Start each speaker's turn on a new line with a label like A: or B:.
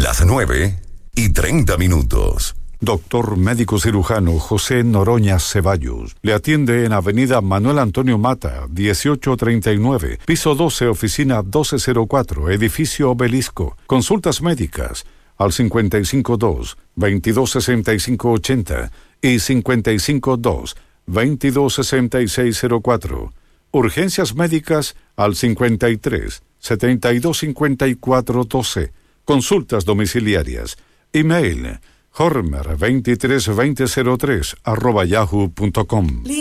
A: Las 9:30.
B: Doctor médico cirujano José Noroña Ceballos. Le atiende en Avenida Manuel Antonio Mata, 1839, piso 12, oficina 1204, edificio Obelisco. Consultas médicas al 552-226580 y 552-226604. Urgencias médicas al 53-725412. Consultas domiciliarias. Email hormer232003@yahoo.com.